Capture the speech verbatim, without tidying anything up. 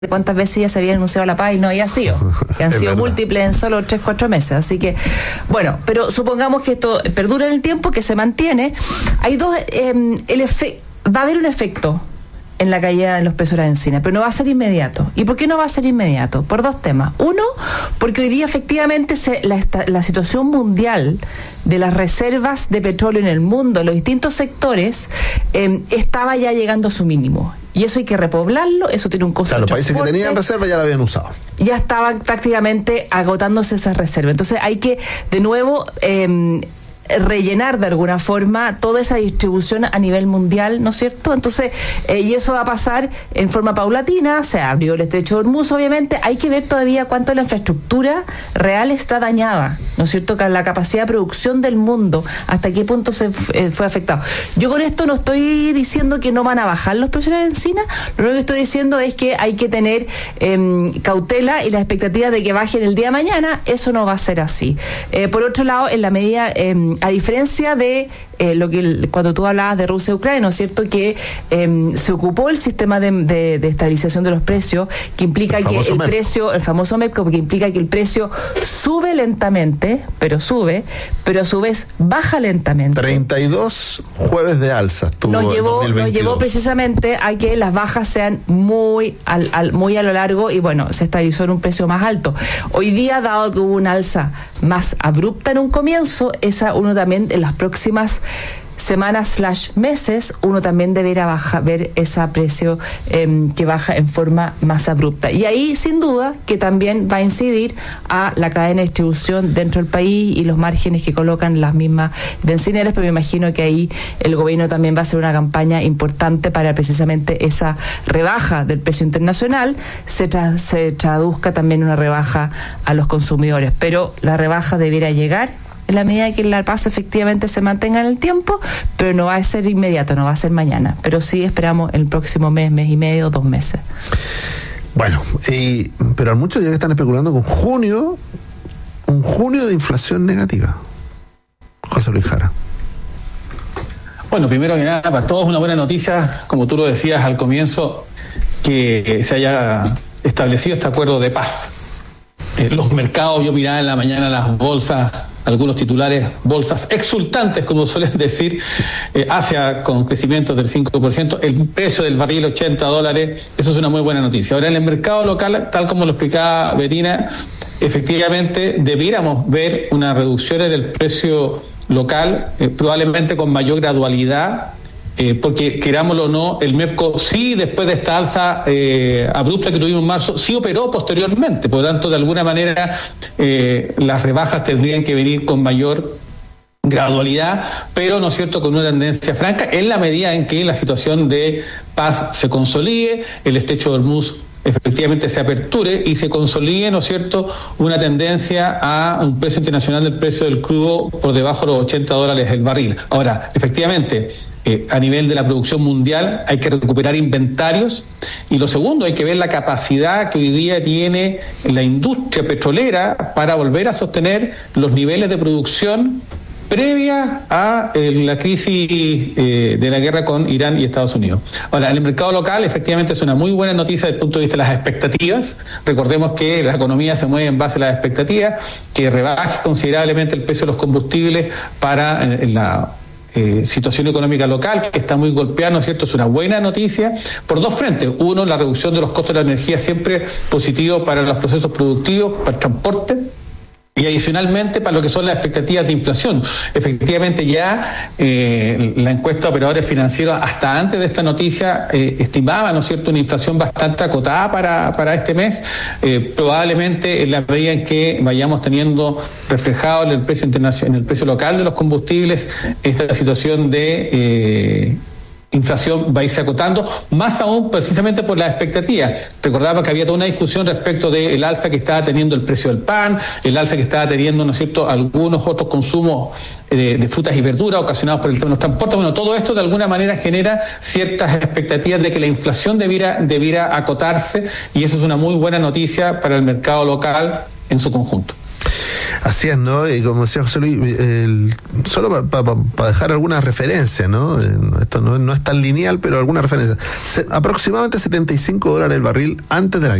cuántas veces ya se había anunciado la paz y no había sido, que han sido verdad. Múltiples en solo tres, cuatro meses, así que, bueno, pero supongamos que esto perdura en el tiempo, que se mantiene, hay dos, eh, el efe- va a haber un efecto en la caída de los precios de la bencina, pero no va a ser inmediato. ¿Y por qué no va a ser inmediato? Por dos temas. Uno, porque hoy día efectivamente se, la, la situación mundial de las reservas de petróleo en el mundo, en los distintos sectores, eh, estaba ya llegando a su mínimo. Y eso hay que repoblarlo, eso tiene un costo. O sea, los países que tenían reserva ya la habían usado. Ya estaban prácticamente agotándose esas reservas. Entonces hay que, de nuevo, eh, rellenar de alguna forma toda esa distribución a nivel mundial, ¿no es cierto? Entonces, eh, y eso va a pasar en forma paulatina, se abrió el estrecho de Hormuz, obviamente, hay que ver todavía cuánto la infraestructura real está dañada, ¿no es cierto? La capacidad de producción del mundo, hasta qué punto se eh, fue afectado. Yo con esto no estoy diciendo que no van a bajar los precios de la bencina, lo único que estoy diciendo es que hay que tener eh, cautela y la expectativa de que bajen el día de mañana, eso no va a ser así. Eh, por otro lado, en la medida... Eh, a diferencia de eh, lo que cuando tú hablabas de Rusia y Ucrania, ¿no es cierto? Que eh, se ocupó el sistema de, de, de estabilización de los precios, que implica el que el MEP. precio, el famoso MEP, que implica que el precio sube lentamente, pero sube, pero a su vez baja lentamente. treinta y dos jueves de alza estuvo nos llevó, en dos mil veintidós. Nos llevó precisamente a que las bajas sean muy, al, al, muy a lo largo y bueno, se estabilizó en un precio más alto. Hoy día, dado que hubo una alza más abrupta en un comienzo, esa uno también en las próximas semanas slash meses, uno también deberá bajar, ver ese precio eh, que baja en forma más abrupta. Y ahí, sin duda, que también va a incidir a la cadena de distribución dentro del país y los márgenes que colocan las mismas bencineras, pero me imagino que ahí el gobierno también va a hacer una campaña importante para precisamente esa rebaja del precio internacional se, tra- se traduzca también en una rebaja a los consumidores. Pero la rebaja debiera llegar en la medida que la paz efectivamente se mantenga en el tiempo, pero no va a ser inmediato, no va a ser mañana, pero sí esperamos el próximo mes, mes y medio, dos meses. Bueno, y, pero muchos ya están especulando con junio, un junio de inflación negativa. José Luis Jara. Bueno, primero que nada, para todos una buena noticia, como tú lo decías al comienzo, que se haya establecido este acuerdo de paz. Eh, los mercados, yo miraba en la mañana las bolsas, algunos titulares, bolsas exultantes, como suelen decir, eh, Asia con crecimiento del cinco por ciento, el precio del barril ochenta dólares, eso es una muy buena noticia. Ahora, en el mercado local, tal como lo explicaba Bettina, efectivamente debiéramos ver unas reducciones del precio local, eh, probablemente con mayor gradualidad, Eh, porque querámoslo o no, el MEPCO sí, después de esta alza eh, abrupta que tuvimos en marzo, sí operó posteriormente. Por lo tanto, de alguna manera, eh, las rebajas tendrían que venir con mayor gradualidad, pero, ¿no es cierto?, con una tendencia franca, en la medida en que la situación de paz se consolide, el estrecho de Hormuz efectivamente se aperture y se consolide, ¿no es cierto?, una tendencia a un precio internacional del precio del crudo por debajo de los ochenta dólares el barril. Ahora, efectivamente, Eh, a nivel de la producción mundial hay que recuperar inventarios, y lo segundo, hay que ver la capacidad que hoy día tiene la industria petrolera para volver a sostener los niveles de producción previa a eh, la crisis eh, de la guerra con Irán y Estados Unidos. Ahora, en el mercado local efectivamente es una muy buena noticia desde el punto de vista de las expectativas. Recordemos que la economía se mueve en base a las expectativas, que rebaje considerablemente el precio de los combustibles para en, en la Eh, situación económica local, que está muy golpeada, ¿no es cierto? Es una buena noticia por dos frentes. Uno, la reducción de los costos de la energía, siempre positivo para los procesos productivos, para el transporte, y adicionalmente para lo que son las expectativas de inflación. Efectivamente ya eh, la encuesta de operadores financieros hasta antes de esta noticia eh, estimaba, ¿no es cierto?, una inflación bastante acotada para, para este mes, eh, probablemente en la medida en que vayamos teniendo reflejado en el precio internacional, en el precio local de los combustibles, esta situación de eh, inflación va a irse acotando, más aún precisamente por las expectativas. Recordaba que había toda una discusión respecto del alza que estaba teniendo el precio del pan, el alza que estaba teniendo, ¿no es cierto?, algunos otros consumos de, de frutas y verduras ocasionados por el tema de los transportes. Bueno, todo esto de alguna manera genera ciertas expectativas de que la inflación debiera, debiera acotarse, y eso es una muy buena noticia para el mercado local en su conjunto. Así es, ¿no? Y como decía José Luis, el, solo para pa, pa dejar algunas referencias, ¿no? Esto no, no es tan lineal, pero alguna referencia. Se, aproximadamente setenta y cinco dólares el barril antes de la